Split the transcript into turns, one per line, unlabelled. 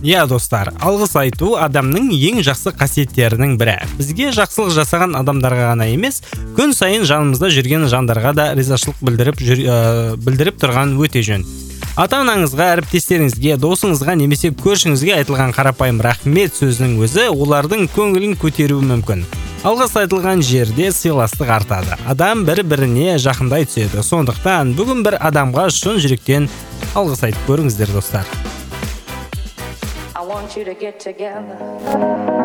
Иә достар, алғыс айту адамның ең жақсы қасиеттерінің бірі. Бізге жақсылық жасаған адамдарға ғана емес, күн сайын жанымызда жүрген жандарға да ризашылық білдіріп тұрған өте жөн. Ата-анаңызға, әріптестеріңізге, досыңызға немесе көршіңізге айтылған қарапайым рахмет сөзінің өзі олардың көңілін көтеруі мүмкін. Алғыс айтылған жерде сыйластық артады. Адам бір-біріне жақындай түседі. Сондықтан бүгін бір адамға шын жүректен алғыс айтып көріңіздер достар.
I want you to get together.